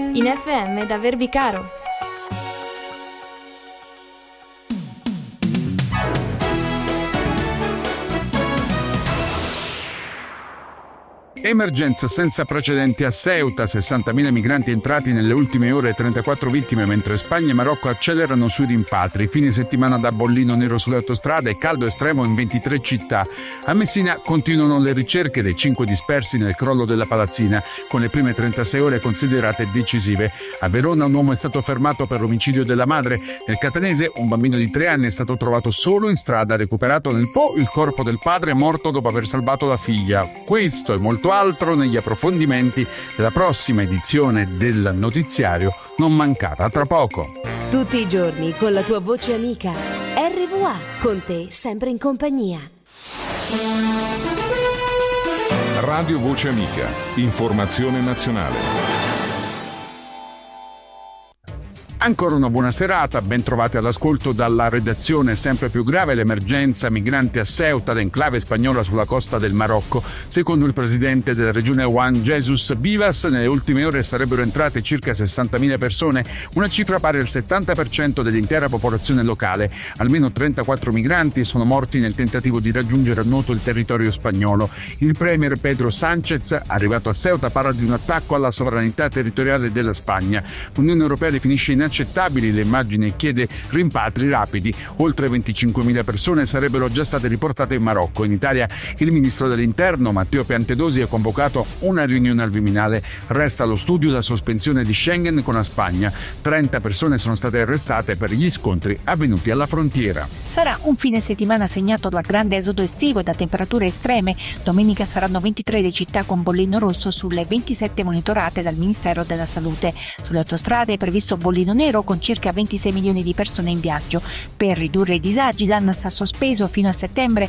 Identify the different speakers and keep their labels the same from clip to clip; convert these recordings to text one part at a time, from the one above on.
Speaker 1: In FM da Verbicaro.
Speaker 2: Emergenza senza precedenti a Ceuta, 60.000 migranti entrati nelle ultime ore e 34 vittime, mentre Spagna e Marocco accelerano sui rimpatri. Fine settimana da bollino nero sulle autostrade e caldo estremo in 23 città. A Messina continuano le ricerche dei 5 dispersi nel crollo della palazzina, con le prime 36 ore considerate decisive. A Verona un uomo è stato fermato per l'omicidio della madre. Nel catanese un bambino di 3 anni è stato trovato solo in strada, recuperato nel Po il corpo del padre morto dopo aver salvato la figlia. Questo e molto altro negli approfondimenti della prossima edizione del notiziario. Non mancata tra poco.
Speaker 3: Tutti i giorni con la tua voce amica. RVA, con te sempre in compagnia.
Speaker 4: Radio Voce Amica. Informazione nazionale.
Speaker 2: Ancora una buona serata, ben trovati all'ascolto dalla redazione. Sempre più grave l'emergenza migranti a Ceuta, l'enclave spagnola sulla costa del Marocco. Secondo il presidente della regione Juan Jesus Vivas, nelle ultime ore sarebbero entrate circa 60.000 persone, una cifra pari al 70% dell'intera popolazione locale. Almeno 34 migranti sono morti nel tentativo di raggiungere a nuoto il territorio spagnolo. Il premier Pedro Sánchez, arrivato a Ceuta, parla di un attacco alla sovranità territoriale della Spagna. L'Unione Europea definisce inaccettabili le immagini e chiede rimpatri rapidi. Oltre 25.000 persone sarebbero già state riportate in Marocco. In Italia il ministro dell'Interno Matteo Piantedosi ha convocato una riunione al Viminale. Resta allo studio la sospensione di Schengen con la Spagna. 30 persone sono state arrestate per gli scontri avvenuti alla frontiera.
Speaker 5: Sarà un fine settimana segnato da grande esodo estivo e da temperature estreme. Domenica saranno 23 le città con bollino rosso sulle 27 monitorate dal Ministero della Salute. Sulle autostrade è previsto bollino nero con circa 26 milioni di persone in viaggio. Per ridurre i disagi, l'ANAS ha sospeso fino a settembre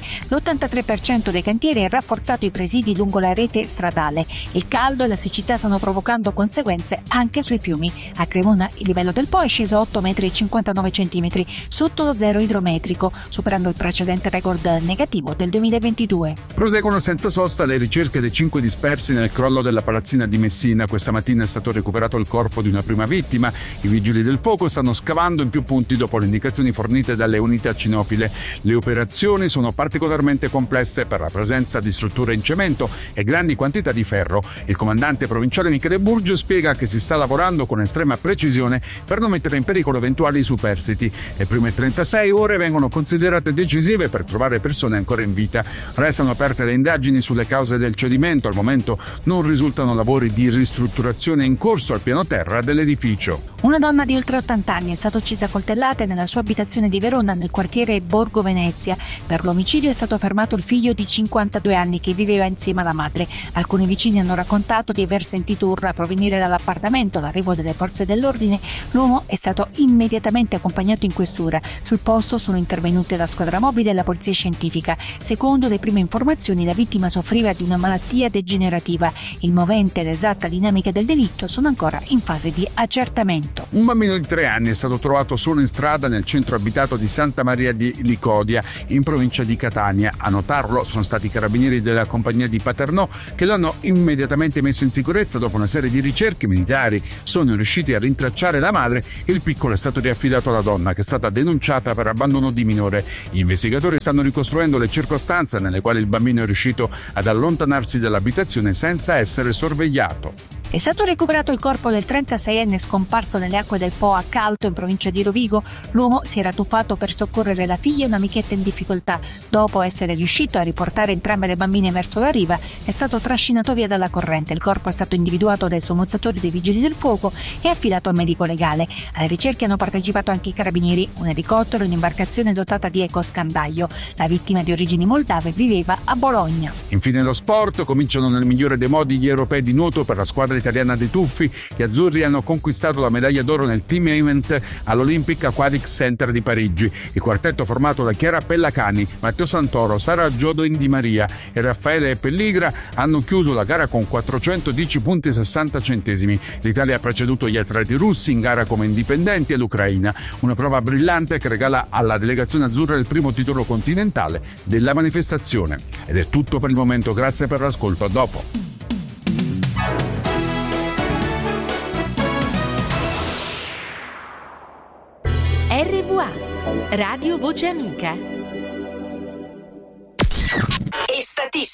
Speaker 5: l'83% dei cantieri e rafforzato i presidi lungo la rete stradale. Il caldo e la siccità stanno provocando conseguenze anche sui fiumi. A Cremona il livello del Po è sceso a 8,59 metri sotto lo zero idrometrico, superando il precedente record negativo del 2022.
Speaker 2: Proseguono senza sosta le ricerche dei 5 dispersi nel crollo della palazzina di Messina. Questa mattina è stato recuperato il corpo di una prima vittima. I vigili del fuoco stanno scavando in più punti dopo le indicazioni fornite dalle unità cinofile. Le operazioni sono particolarmente complesse per la presenza di strutture in cemento e grandi quantità di ferro. Il comandante provinciale Michele Burgio spiega che si sta lavorando con estrema precisione per non mettere in pericolo eventuali superstiti. Le prime 36 ore vengono considerate decisive per trovare persone ancora in vita. Restano aperte le indagini sulle cause del cedimento. Al momento non risultano lavori di ristrutturazione in corso al piano terra dell'edificio.
Speaker 5: Una donna di oltre 80 anni è stata uccisa a coltellate nella sua abitazione di Verona, nel quartiere Borgo Venezia. Per l'omicidio è stato fermato il figlio di 52 anni che viveva insieme alla madre. Alcuni vicini hanno raccontato di aver sentito urla provenire dall'appartamento. All'arrivo delle forze dell'ordine, l'uomo è stato immediatamente accompagnato in questura. Sul posto sono intervenute la squadra mobile e la polizia scientifica. Secondo le prime informazioni, la vittima soffriva di una malattia degenerativa. Il movente e l'esatta dinamica del delitto sono ancora in fase di accertamento.
Speaker 2: Un bambino di 3 anni è stato trovato solo in strada nel centro abitato di Santa Maria di Licodia, in provincia di Catania. A notarlo sono stati i carabinieri della compagnia di Paternò, che l'hanno immediatamente messo in sicurezza. Dopo una serie di ricerche, militari sono riusciti a rintracciare la madre. Il piccolo è stato riaffidato alla donna, che è stata denunciata per abbandono di minore. Gli investigatori stanno ricostruendo le circostanze nelle quali il bambino è riuscito ad allontanarsi dall'abitazione senza essere sorvegliato.
Speaker 5: È stato recuperato il corpo del 36enne scomparso nelle acque del Po a Calto, in provincia di Rovigo. L'uomo si era tuffato per soccorrere la figlia e un'amichetta in difficoltà. Dopo essere riuscito a riportare entrambe le bambine verso la riva, è stato trascinato via dalla corrente. Il corpo è stato individuato dai sommozzatori dei vigili del fuoco e affidato al medico legale. Alle ricerche hanno partecipato anche i carabinieri, un elicottero e un'imbarcazione dotata di ecoscandaglio. La vittima di origini moldave viveva a Bologna.
Speaker 2: Infine lo sport. Cominciano nel migliore dei modi gli europei di nuoto per la squadra italiana dei tuffi. Gli azzurri hanno conquistato la medaglia d'oro nel team event all'Olympic Aquatic Center di Parigi. Il quartetto formato da Chiara Pellacani, Matteo Santoro, Sara Giodin Di Maria e Raffaele Pelligra hanno chiuso la gara con 410 punti e 60 centesimi. L'Italia ha preceduto gli atleti russi in gara come indipendenti e l'Ucraina. Una prova brillante che regala alla delegazione azzurra il primo titolo continentale della manifestazione. Ed è tutto per il momento, grazie per l'ascolto, a dopo.
Speaker 6: RVA, Radio Voce Amica.